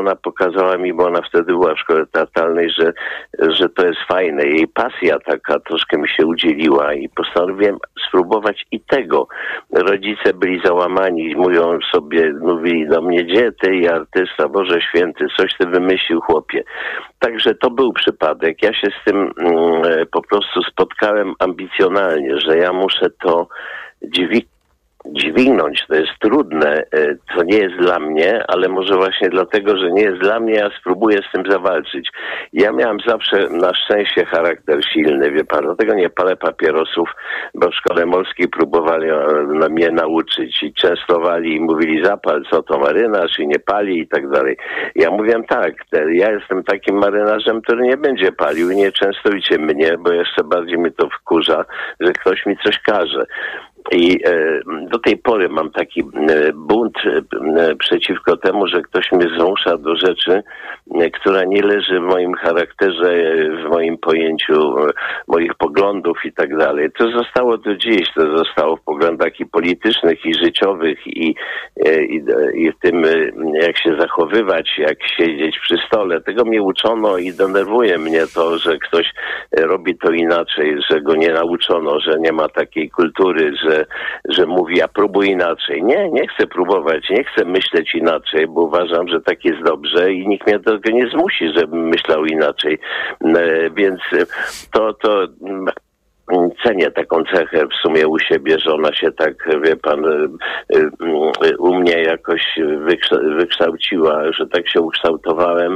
Ona pokazała mi, bo ona wtedy była w szkole teatralnej, że to jest fajne. Jej pasja taka troszkę mi się udzieliła i postanowiłem spróbować i tego. Rodzice byli załamani, mówili do mnie, gdzie ty, artysta, Boże Święty, coś ty wymyślił, chłopie. Także to był przypadek. Ja się z tym po prostu spotkałem ambicjonalnie, że ja muszę to dźwignąć. To jest trudne, to nie jest dla mnie, ale może właśnie dlatego, że nie jest dla mnie, ja spróbuję z tym zawalczyć. Ja miałem zawsze na szczęście charakter silny, wie pan, dlatego nie palę papierosów, bo w szkole morskiej próbowali mnie nauczyć i częstowali i mówili zapal, co to marynarz i nie pali i tak dalej. Ja mówiłem tak, ja jestem takim marynarzem, który nie będzie palił i nie częstujcie mnie, bo jeszcze bardziej mnie to wkurza, że ktoś mi coś każe. I do tej pory mam taki bunt przeciwko temu, że ktoś mnie zmusza do rzeczy, która nie leży w moim charakterze, w moim pojęciu moich poglądów i tak dalej. To zostało do dziś, to zostało w poglądach i politycznych, i życiowych, i w tym, jak się zachowywać, jak siedzieć przy stole. Tego mnie uczono i denerwuje mnie to, że ktoś robi to inaczej, że go nie nauczono, że nie ma takiej kultury, że mówi, a próbuj inaczej. Nie chcę próbować, nie chcę myśleć inaczej, bo uważam, że tak jest dobrze i nikt mnie do tego nie zmusi, żebym myślał inaczej. Więc to cenię taką cechę w sumie u siebie, że ona się tak, wie pan, u mnie jakoś wykształciła, że tak się ukształtowałem,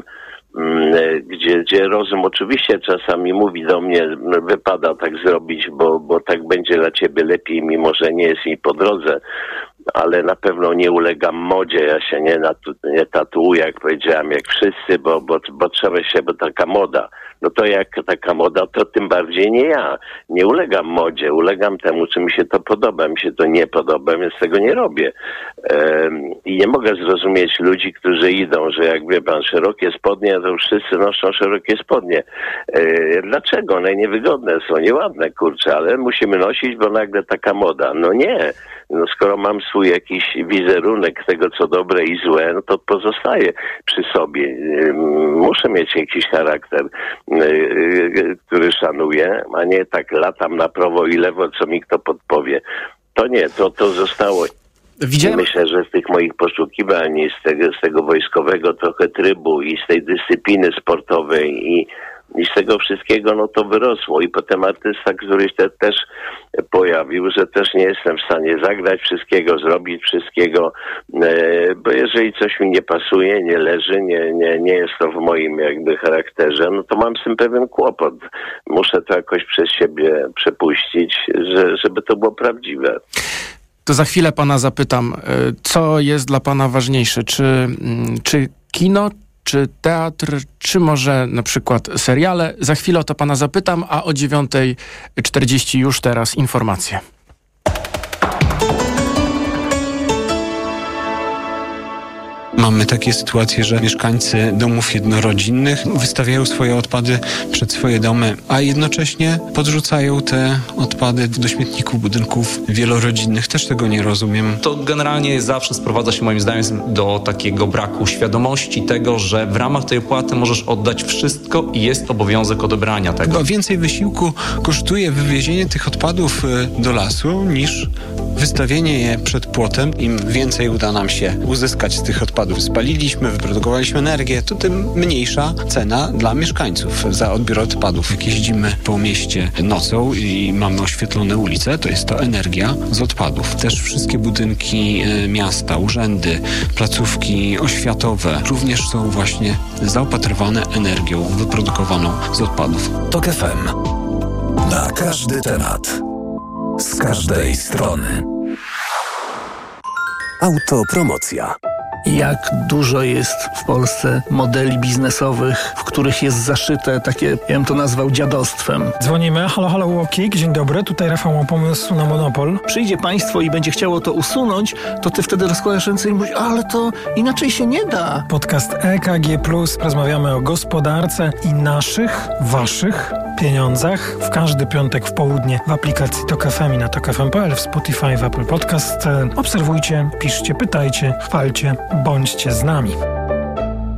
gdzie rozum oczywiście czasami mówi do mnie, wypada tak zrobić, bo tak będzie dla ciebie lepiej, mimo że nie jest mi po drodze, ale na pewno nie ulegam modzie, ja się nie tatuuję, jak powiedziałem, jak wszyscy, bo trzeba się, bo taka moda. No to jak taka moda, to tym bardziej nie ja. Nie ulegam modzie, ulegam temu, czy mi się to podoba, mi się to nie podoba, więc tego nie robię. I nie mogę zrozumieć ludzi, którzy idą, że jak wie pan, szerokie spodnie, to wszyscy noszą szerokie spodnie. Dlaczego? One niewygodne są, nieładne, kurczę, ale musimy nosić, bo nagle taka moda. No nie. No skoro mam swój jakiś wizerunek tego, co dobre i złe, no to pozostaję przy sobie. Muszę mieć jakiś charakter, który szanuję, a nie tak latam na prawo i lewo, co mi kto podpowie. To nie, to zostało. Myślę, że z tych moich poszukiwań i z tego wojskowego trochę trybu i z tej dyscypliny sportowej i z tego wszystkiego, no to wyrosło. I potem artysta, który się też pojawił, że też nie jestem w stanie zagrać wszystkiego, zrobić wszystkiego, bo jeżeli coś mi nie pasuje, nie leży, nie jest to w moim jakby charakterze, no to mam z tym pewien kłopot. Muszę to jakoś przez siebie przepuścić, żeby to było prawdziwe. To za chwilę pana zapytam, co jest dla pana ważniejsze? Czy kino, czy teatr, czy może na przykład seriale? Za chwilę o to pana zapytam, a o 9:40 już teraz informacje. Mamy takie sytuacje, że mieszkańcy domów jednorodzinnych wystawiają swoje odpady przed swoje domy, a jednocześnie podrzucają te odpady do śmietników budynków wielorodzinnych. Też tego nie rozumiem. To generalnie zawsze sprowadza się moim zdaniem do takiego braku świadomości tego, że w ramach tej opłaty możesz oddać wszystko i jest obowiązek odebrania tego. Bo więcej wysiłku kosztuje wywiezienie tych odpadów do lasu niż wystawienie je przed płotem. Im więcej uda nam się uzyskać z tych odpadów, spaliliśmy, wyprodukowaliśmy energię, to tym mniejsza cena dla mieszkańców za odbiór odpadów. Jak jeździmy po mieście nocą i mamy oświetlone ulice, to jest to energia z odpadów. Też wszystkie budynki miasta, urzędy, placówki oświatowe również są właśnie zaopatrywane energią wyprodukowaną z odpadów. TOK FM. Na każdy temat. Z każdej strony. Autopromocja. Jak dużo jest w Polsce modeli biznesowych, w których jest zaszyte takie, ja bym to nazwał dziadostwem. Dzwonimy. Halo, halo, UOKiK. Dzień dobry. Tutaj Rafał ma pomysł na monopol. Przyjdzie państwo i będzie chciało to usunąć, to ty wtedy rozkładasz ręce i mówisz, ale to inaczej się nie da. Podcast EKG+. Rozmawiamy o gospodarce i naszych, waszych pieniądzach. W każdy piątek w południe w aplikacji TOK FM i na tokfm.pl, w Spotify, w Apple Podcast. Obserwujcie, piszcie, pytajcie, chwalcie, bądźcie z nami.